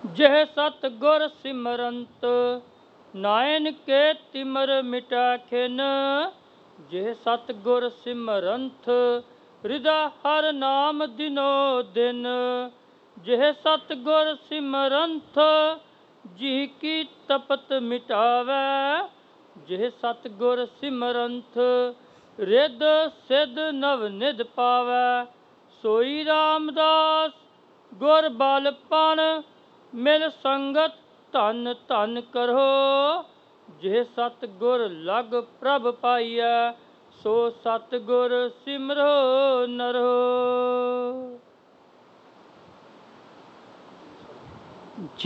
जह सतगुर सिमरंत नायन के तिमर मिटाखिन। जह सतगुर सिमरंत हृदय हर नाम दिनो दिन। जह सतगुर सिमरंत जी की तपत मिटावै। जह सतगुर सिमरंत रिद सिद्ध नव निध पावै। सोई रामदास गुर बल पण मिल संगत धन धन करो। जे सतगुर लग प्रभ पाइयै सो सतगुर सिमरो नरो।